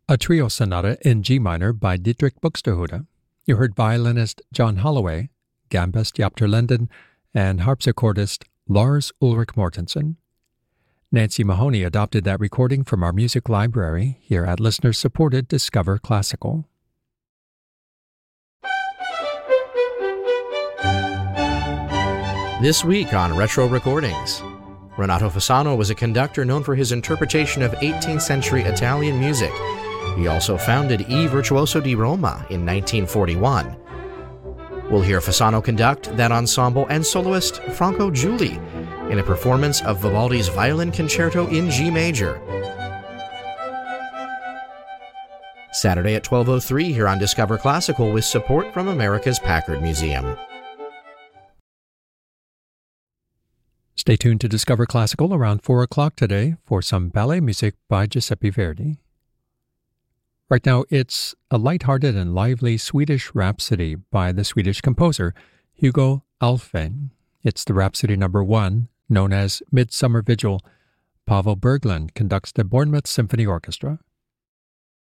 A trio sonata in G minor by Dietrich Buxtehude. You heard violinist John Holloway, gambist Japter Linden, and harpsichordist Lars Ulrich Mortensen. Nancy Mahoney adopted that recording from our music library here at listener-supported Discover Classical. This week on Retro Recordings, Renato Fasano was a conductor known for his interpretation of 18th century Italian music. He also founded I Virtuoso di Roma in 1941. We'll hear Fasano conduct that ensemble and soloist Franco Giuli in a performance of Vivaldi's Violin Concerto in G major. Saturday at 12:03 here on Discover Classical with support from America's Packard Museum. Stay tuned to Discover Classical around 4 o'clock today for some ballet music by Giuseppe Verdi. Right now, it's a light-hearted and lively Swedish rhapsody by the Swedish composer Hugo Alfvén. It's the Rhapsody No. 1, known as Midsummer Vigil. Pavel Berglund conducts the Bournemouth Symphony Orchestra.